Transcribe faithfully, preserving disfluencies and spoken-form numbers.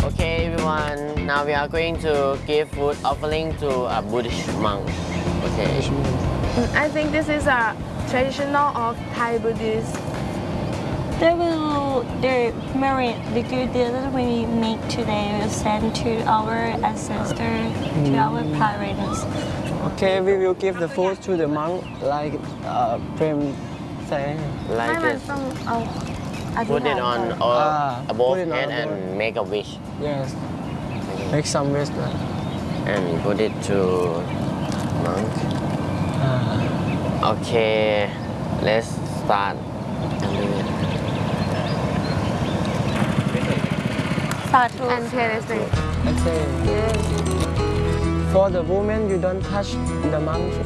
Okay, everyone. Now we are going to give food offering to a Buddhist monk. Okay. I think this is a traditional of Thai Buddhist. They will, the merit, the good deed that we make today will send to our ancestors, mm. to our parents. Okay, we will give the food to the monk like uh, Prem say. Like this. Put it on uh, ah, above it head on and above. make a wish. Yes. Make some wish. And put it to monk. Ah. Okay, let's start. Sadhu. And seriously. Let's say. Yes. For the woman, you don't touch the monk.